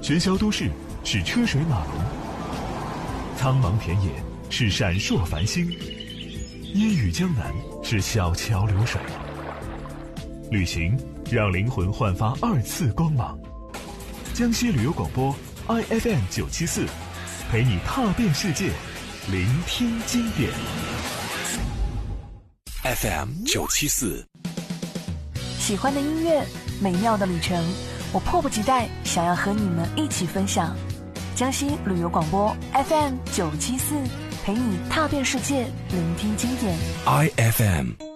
喧嚣都市是车水马龙，苍茫田野是闪烁繁星，烟雨江南是小桥流水。旅行让灵魂焕发2次光芒。江西旅游广播 IFM 974，陪你踏遍世界，聆听经典。 FM 974， 喜欢的音乐，美妙的旅程，我迫不及待想要和你们一起分享。江西旅游广播 FM 974，陪你踏遍世界，聆听经典。 IFM